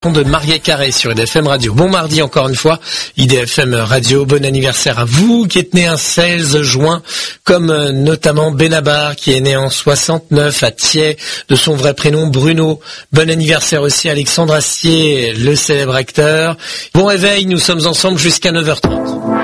de Maria Carré sur IDFM Radio. Bon mardi encore une fois, IDFM Radio, bon anniversaire à vous qui êtes né un 16 juin, comme notamment Benabar qui est né en 69 à Thiais, de son vrai prénom Bruno. Bon anniversaire aussi à Alexandre Astier, le célèbre acteur. Bon réveil, nous sommes ensemble jusqu'à 9h30.